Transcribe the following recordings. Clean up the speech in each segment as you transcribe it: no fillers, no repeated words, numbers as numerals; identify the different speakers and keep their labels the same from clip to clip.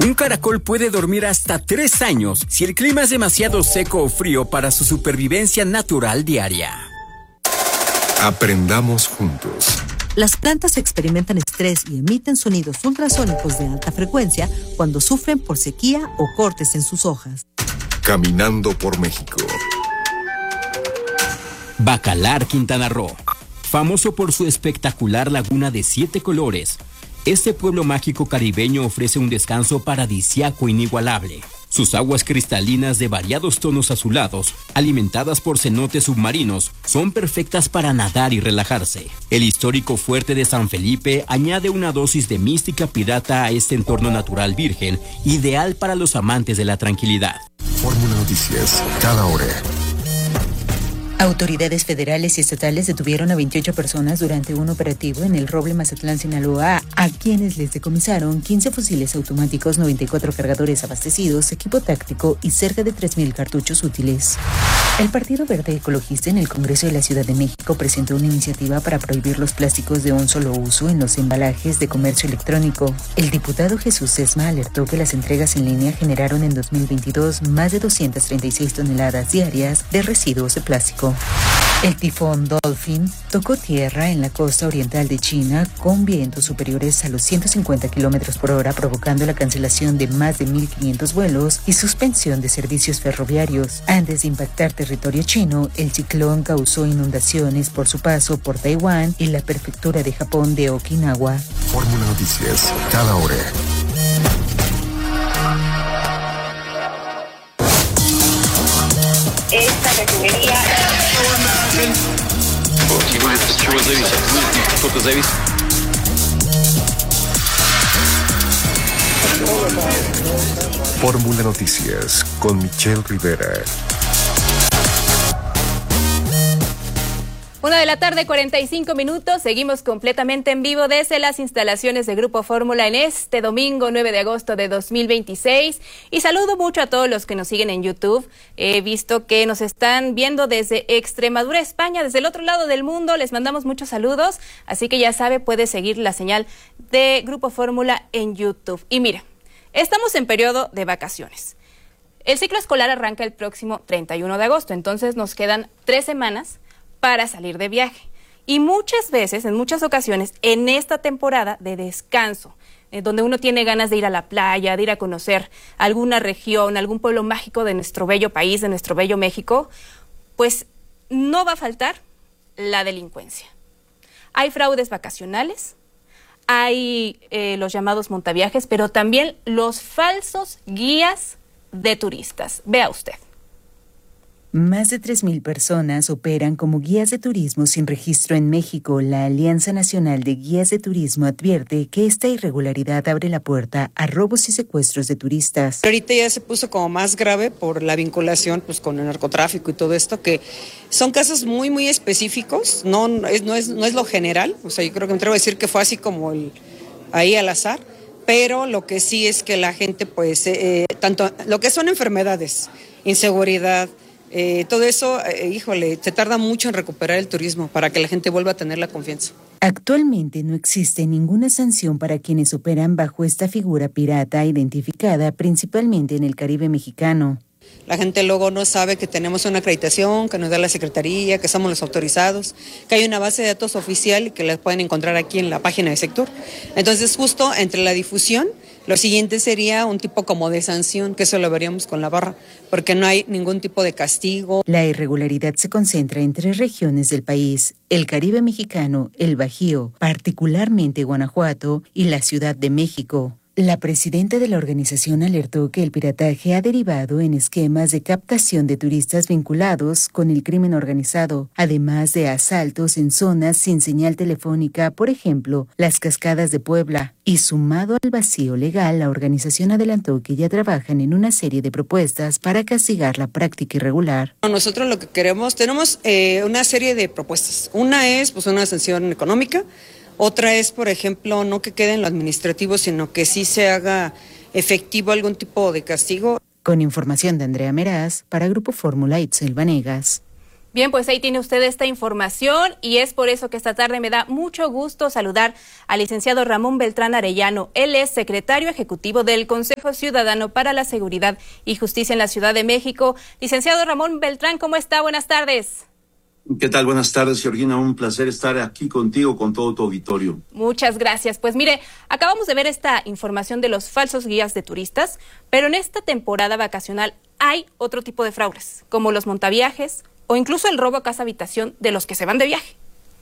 Speaker 1: Un caracol puede dormir hasta 3 años si el clima es demasiado seco o frío para su supervivencia natural diaria.
Speaker 2: Aprendamos juntos.
Speaker 3: Las plantas experimentan estrés y emiten sonidos ultrasónicos de alta frecuencia cuando sufren por sequía o cortes en sus hojas.
Speaker 2: Caminando por México.
Speaker 1: Bacalar, Quintana Roo. Famoso por su espectacular laguna de 7 colores, este pueblo mágico caribeño ofrece un descanso paradisíaco inigualable. Sus aguas cristalinas de variados tonos azulados, alimentadas por cenotes submarinos, son perfectas para nadar y relajarse. El histórico fuerte de San Felipe añade una dosis de mística pirata a este entorno natural virgen, ideal para los amantes de la tranquilidad.
Speaker 2: Fórmula Noticias, cada hora.
Speaker 4: Autoridades federales y estatales detuvieron a 28 personas durante un operativo en el Roble, Mazatlán, Sinaloa, a quienes les decomisaron 15 fusiles automáticos, 94 cargadores abastecidos, equipo táctico y cerca de 3,000 cartuchos útiles. El Partido Verde Ecologista en el Congreso de la Ciudad de México presentó una iniciativa para prohibir los plásticos de un solo uso en los embalajes de comercio electrónico. El diputado Jesús Sesma alertó que las entregas en línea generaron en 2022 más de 236 toneladas diarias de residuos de plástico. El tifón Dolphin tocó tierra en la costa oriental de China con vientos superiores a los 150 kilómetros por hora, provocando la cancelación de más de 1,500 vuelos y suspensión de servicios ferroviarios. Antes de impactar territorio chino, el ciclón causó inundaciones por su paso por Taiwán y la prefectura de Japón de Okinawa.
Speaker 2: Fórmula Noticias, cada hora.
Speaker 5: Esta refinería.
Speaker 2: Fórmula Noticias con Michelle Rivera.
Speaker 6: 1:45 p.m. Seguimos completamente en vivo desde las instalaciones de Grupo Fórmula en este domingo 9 de agosto de 2026. Y saludo mucho a todos los que nos siguen en YouTube. He visto que nos están viendo desde Extremadura, España, desde el otro lado del mundo. Les mandamos muchos saludos. Así que ya sabe, puede seguir la señal de Grupo Fórmula en YouTube. Y mira, estamos en periodo de vacaciones. El ciclo escolar arranca el próximo 31 de agosto. Entonces nos quedan 3 semanas para salir de viaje. Y muchas veces, en muchas ocasiones, en esta temporada de descanso, donde uno tiene ganas de ir a la playa, de ir a conocer alguna región, algún pueblo mágico de nuestro bello país, de nuestro bello México, pues no va a faltar la delincuencia. Hay fraudes vacacionales, hay los llamados montaviajes, pero también los falsos guías de turistas. Vea usted.
Speaker 4: Más de 3,000 personas operan como guías de turismo sin registro en México. La Alianza Nacional de Guías de Turismo advierte que esta irregularidad abre la puerta a robos y secuestros de turistas.
Speaker 7: Ahorita ya se puso como más grave por la vinculación pues con el narcotráfico y todo esto, que son casos muy, muy específicos, no es lo general. O sea, yo creo que me atrevo a decir que fue así como ahí al azar, pero lo que sí es que la gente pues, tanto lo que son enfermedades, inseguridad, todo eso, se tarda mucho en recuperar el turismo para que la gente vuelva a tener la confianza.
Speaker 4: Actualmente no existe ninguna sanción para quienes operan bajo esta figura pirata identificada principalmente en el Caribe mexicano.
Speaker 7: La gente luego no sabe que tenemos una acreditación que nos da la Secretaría, que somos los autorizados, que hay una base de datos oficial y que la pueden encontrar aquí en la página de Sectur. Entonces, justo entre la difusión, lo siguiente sería un tipo como de sanción, que eso lo veríamos con la barra, porque no hay ningún tipo de castigo.
Speaker 4: La irregularidad se concentra en 3 regiones del país: el Caribe mexicano, el Bajío, particularmente Guanajuato, y la Ciudad de México. La presidenta de la organización alertó que el pirataje ha derivado en esquemas de captación de turistas vinculados con el crimen organizado, además de asaltos en zonas sin señal telefónica, por ejemplo, las Cascadas de Puebla. Y sumado al vacío legal, la organización adelantó que ya trabajan en una serie de propuestas para castigar la práctica irregular.
Speaker 7: Nosotros lo que queremos, tenemos una serie de propuestas. Una es pues una sanción económica. Otra es, por ejemplo, no que quede en lo administrativo, sino que sí se haga efectivo algún tipo de castigo.
Speaker 4: Con información de Andrea Meraz, para Grupo Fórmula, Itzel Vanegas.
Speaker 6: Bien, pues ahí tiene usted esta información y es por eso que esta tarde me da mucho gusto saludar al licenciado Ramón Beltrán Arellano. Él es secretario ejecutivo del Consejo Ciudadano para la Seguridad y Justicia en la Ciudad de México. Licenciado Ramón Beltrán, ¿cómo está? Buenas tardes.
Speaker 5: ¿Qué tal? Buenas tardes, Georgina. Un placer estar aquí contigo, con todo tu auditorio.
Speaker 6: Muchas gracias. Pues mire, acabamos de ver esta información de los falsos guías de turistas, pero en esta temporada vacacional hay otro tipo de fraudes, como los montaviajes, o incluso el robo a casa habitación de los que se van de viaje.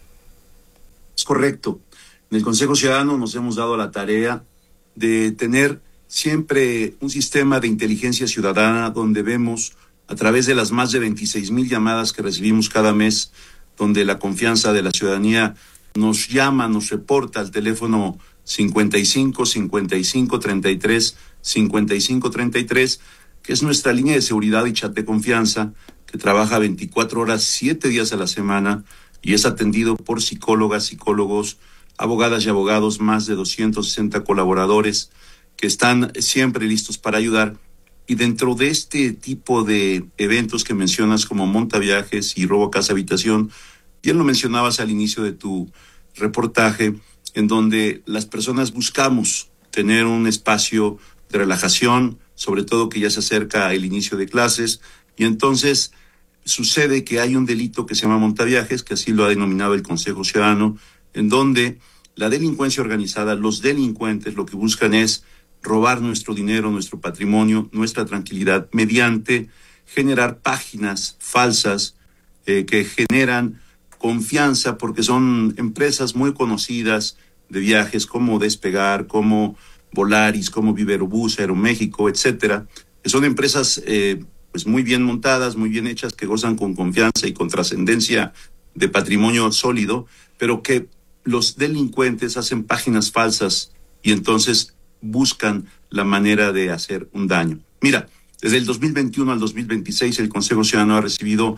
Speaker 5: Es correcto. En el Consejo Ciudadano nos hemos dado la tarea de tener siempre un sistema de inteligencia ciudadana donde vemos a través de las más de 26,000 llamadas que recibimos cada mes, donde la confianza de la ciudadanía nos llama, nos reporta al teléfono 55 55 33 55 33, que es nuestra línea de seguridad y chat de confianza, que trabaja 24 horas, 7 días a la semana y es atendido por psicólogas, psicólogos, abogadas y abogados, más de 260 colaboradores que están siempre listos para ayudar. Y dentro de este tipo de eventos que mencionas como montaviajes y robo a casa habitación, bien lo mencionabas al inicio de tu reportaje, en donde las personas buscamos tener un espacio de relajación, sobre todo que ya se acerca el inicio de clases, y entonces sucede que hay un delito que se llama montaviajes, que así lo ha denominado el Consejo Ciudadano, en donde la delincuencia organizada, los delincuentes, lo que buscan es robar nuestro dinero, nuestro patrimonio, nuestra tranquilidad, mediante generar páginas falsas que generan confianza, porque son empresas muy conocidas de viajes como Despegar, como Volaris, como Viverobús, Aeroméxico, etcétera, que son empresas pues muy bien montadas, muy bien hechas, que gozan con confianza y con trascendencia de patrimonio sólido, pero que los delincuentes hacen páginas falsas y entonces buscan la manera de hacer un daño. Mira, desde el 2021 al 2026 el Consejo Ciudadano ha recibido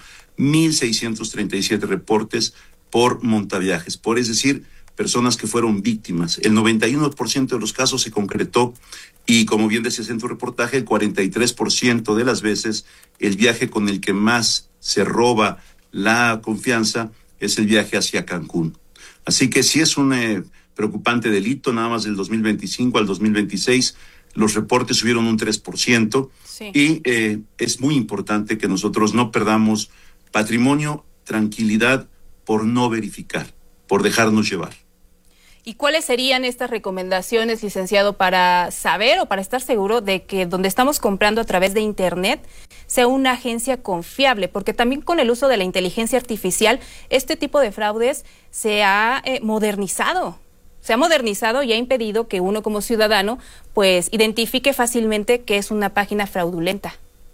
Speaker 5: 1,637 reportes por montaviajes, es decir, personas que fueron víctimas. El 91% de los casos se concretó y, como bien decías en tu reportaje, el 43% de las veces el viaje con el que más se roba la confianza es el viaje hacia Cancún. Así que sí es un preocupante delito. Nada más del 2025 al 2026 los reportes subieron un 3%, sí. Y es muy importante que nosotros no perdamos patrimonio, tranquilidad, por no verificar, por dejarnos llevar.
Speaker 6: ¿Y cuáles serían estas recomendaciones, licenciado, para saber o para estar seguro de que donde estamos comprando a través de Internet sea una agencia confiable? Porque también con el uso de la inteligencia artificial, este tipo de fraudes se ha modernizado. Se ha modernizado y ha impedido que uno como ciudadano pues identifique fácilmente que es una página fraudulenta.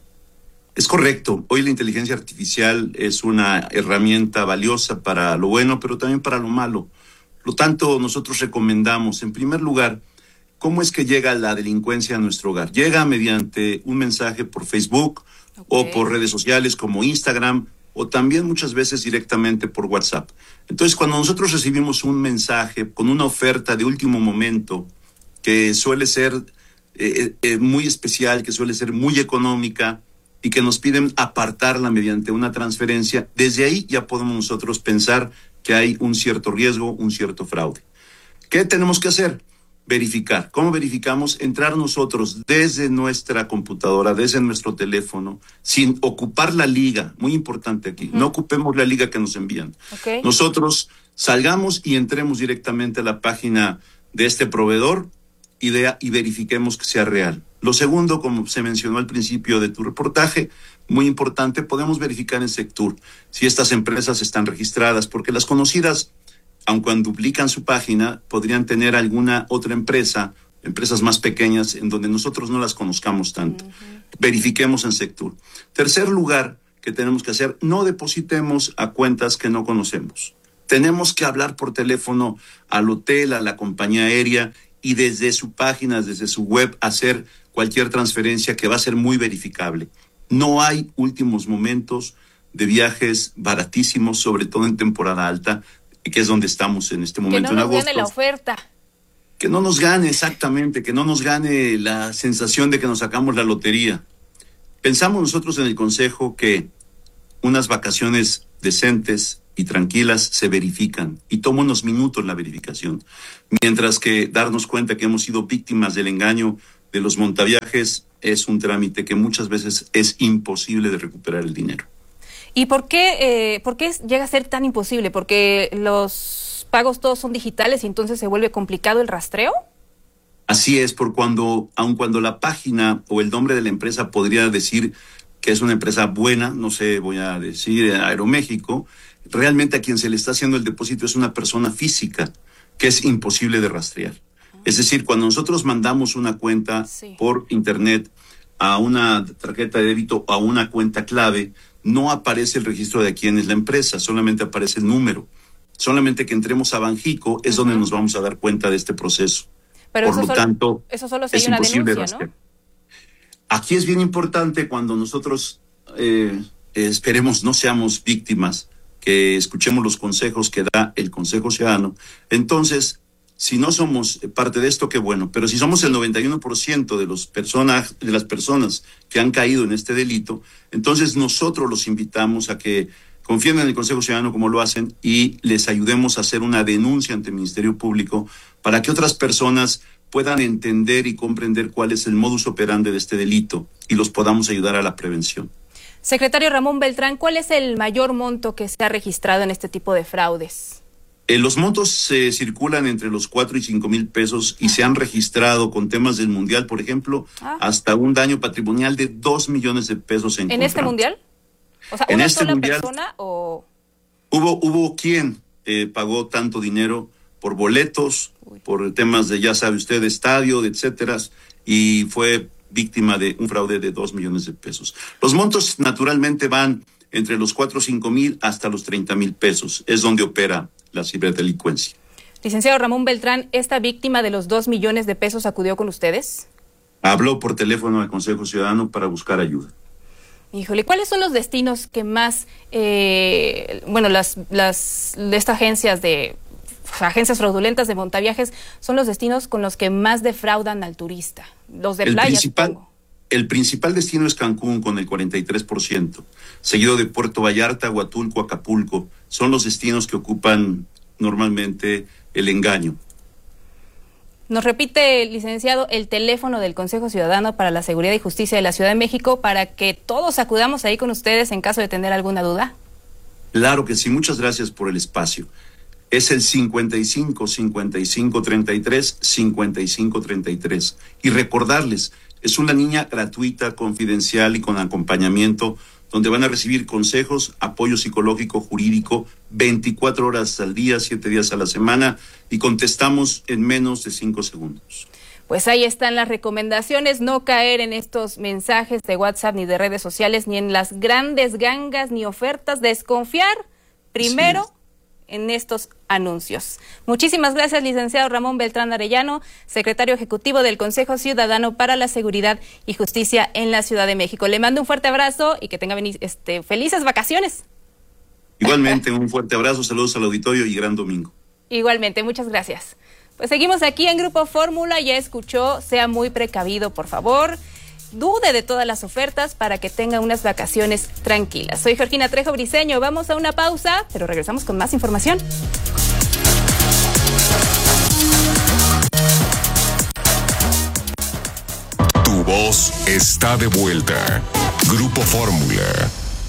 Speaker 5: Es correcto. Hoy la inteligencia artificial es una herramienta valiosa para lo bueno, pero también para lo malo. Por lo tanto, nosotros recomendamos, en primer lugar, ¿cómo es que llega la delincuencia a nuestro hogar? Llega mediante un mensaje por Facebook, okay, o por redes sociales como Instagram, o también muchas veces directamente por WhatsApp. Entonces, cuando nosotros recibimos un mensaje con una oferta de último momento, que suele ser muy especial, que suele ser muy económica, y que nos piden apartarla mediante una transferencia, desde ahí ya podemos nosotros pensar que hay un cierto riesgo, un cierto fraude. ¿Qué tenemos que hacer? Verificar. ¿Cómo verificamos? Entrar nosotros desde nuestra computadora, desde nuestro teléfono, sin ocupar la liga. Muy importante aquí. No ocupemos la liga que nos envían. Okay. Nosotros salgamos y entremos directamente a la página de este proveedor y verifiquemos que sea real. Lo segundo, como se mencionó al principio de tu reportaje, muy importante, podemos verificar en Sectur si estas empresas están registradas, porque las conocidas, aun cuando duplican su página, podrían tener alguna otra empresa, empresas más pequeñas, en donde nosotros no las conozcamos tanto. Verifiquemos en Sectur. Tercer lugar que tenemos que hacer, no depositemos a cuentas que no conocemos. Tenemos que hablar por teléfono al hotel, a la compañía aérea, y desde su página, desde su web, hacer cualquier transferencia que va a ser muy verificable. No hay últimos momentos de viajes baratísimos, sobre todo en temporada alta, que es donde estamos en este momento, en agosto.
Speaker 6: Que no nos gane la oferta.
Speaker 5: Que no nos gane, exactamente, que no nos gane la sensación de que nos sacamos la lotería. Pensamos nosotros en el Consejo que unas vacaciones decentes y tranquilas se verifican y toma unos minutos la verificación. Mientras que darnos cuenta que hemos sido víctimas del engaño de los montaviajes es un trámite que muchas veces es imposible de recuperar el dinero.
Speaker 6: ¿Y por qué llega a ser tan imposible? ¿Porque los pagos todos son digitales y entonces se vuelve complicado el rastreo?
Speaker 5: Así es, aun cuando la página o el nombre de la empresa podría decir que es una empresa buena, no sé, voy a decir Aeroméxico, realmente a quien se le está haciendo el depósito es una persona física que es imposible de rastrear. Es decir, cuando nosotros mandamos una cuenta por internet a una tarjeta de débito o a una cuenta clave, no aparece el registro de quién es la empresa, solamente aparece el número. Solamente que entremos a Banjico es donde nos vamos a dar cuenta de este proceso.
Speaker 6: Pero
Speaker 5: por lo tanto,
Speaker 6: eso solo si
Speaker 5: es
Speaker 6: hay una
Speaker 5: imposible
Speaker 6: denuncia,
Speaker 5: rastrear.
Speaker 6: ¿no?
Speaker 5: Aquí es bien importante cuando nosotros esperemos no seamos víctimas, que escuchemos los consejos que da el Consejo Ciudadano. Entonces, si no somos parte de esto, qué bueno, pero si somos el 91% de las personas que han caído en este delito, entonces nosotros los invitamos a que confíen en el Consejo Ciudadano como lo hacen y les ayudemos a hacer una denuncia ante el Ministerio Público para que otras personas puedan entender y comprender cuál es el modus operandi de este delito y los podamos ayudar a la prevención.
Speaker 6: Secretario Ramón Beltrán, ¿cuál es el mayor monto que se ha registrado en este tipo de fraudes?
Speaker 5: Los montos se circulan entre los 4 y 5 mil pesos y se han registrado con temas del Mundial, por ejemplo, hasta un daño patrimonial de 2 millones de pesos en
Speaker 6: este Mundial? O sea, ¿una sola persona o...?
Speaker 5: Hubo quien pagó tanto dinero por boletos, por temas de, ya sabe usted, de estadio, etcétera, y fue víctima de un fraude de 2 millones de pesos. Los montos naturalmente van entre los 4 o 5 mil hasta los 30 mil pesos. Es donde opera la ciberdelincuencia.
Speaker 6: Licenciado Ramón Beltrán, ¿esta víctima de los 2 millones de pesos acudió con ustedes?
Speaker 5: Habló por teléfono al Consejo Ciudadano para buscar ayuda.
Speaker 6: Híjole, ¿cuáles son los destinos que más, agencias fraudulentas de montaviajes son los destinos con los que más defraudan al turista? Los de playa, supongo.
Speaker 5: El principal destino es Cancún con el 43%, seguido de Puerto Vallarta, Huatulco, Acapulco. Son los destinos que ocupan normalmente el engaño.
Speaker 6: Nos repite, licenciado, el teléfono del Consejo Ciudadano para la Seguridad y Justicia de la Ciudad de México para que todos acudamos ahí con ustedes en caso de tener alguna duda.
Speaker 5: Claro que sí, muchas gracias por el espacio. Es el 55 55 33 55 33. Y recordarles, es una línea gratuita, confidencial y con acompañamiento, donde van a recibir consejos, apoyo psicológico, jurídico, 24 horas al día, 7 días a la semana, y contestamos en menos de 5 segundos.
Speaker 6: Pues ahí están las recomendaciones, no caer en estos mensajes de WhatsApp ni de redes sociales, ni en las grandes gangas ni ofertas, desconfiar primero en estos anuncios. Muchísimas gracias, licenciado Ramón Beltrán Arellano, secretario ejecutivo del Consejo Ciudadano para la Seguridad y Justicia en la Ciudad de México. Le mando un fuerte abrazo y que tenga felices vacaciones.
Speaker 5: Igualmente, un fuerte abrazo, saludos al auditorio y gran domingo.
Speaker 6: Igualmente, muchas gracias. Pues seguimos aquí en Grupo Fórmula, ya escuchó, sea muy precavido, por favor. Dude de todas las ofertas para que tenga unas vacaciones tranquilas. Soy Georgina Trejo Briceño, vamos a una pausa, pero regresamos con más información.
Speaker 2: Tu voz está de vuelta. Grupo Fórmula.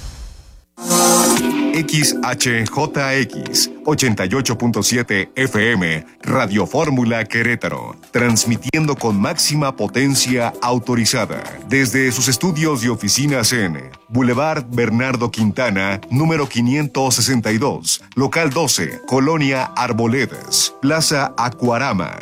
Speaker 2: XHJX 88.7 FM, Radio Fórmula Querétaro, transmitiendo con máxima potencia autorizada desde sus estudios y oficinas en Boulevard Bernardo Quintana, número 562, local 12, Colonia Arboledas, Plaza Acuarama,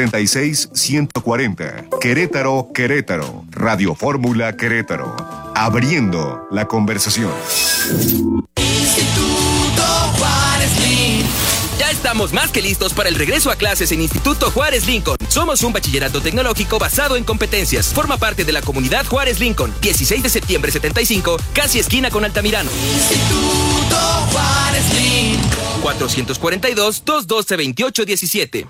Speaker 2: 76140, Querétaro, Querétaro, Radio Fórmula Querétaro, abriendo la conversación.
Speaker 8: Instituto Juárez Lincoln.
Speaker 9: Ya estamos más que listos para el regreso a clases en Instituto Juárez Lincoln. Somos un bachillerato tecnológico basado en competencias. Forma parte de la comunidad Juárez Lincoln. 16 de septiembre 75, casi esquina con Altamirano.
Speaker 8: Instituto Juárez Lincoln.
Speaker 9: 442-212-2817.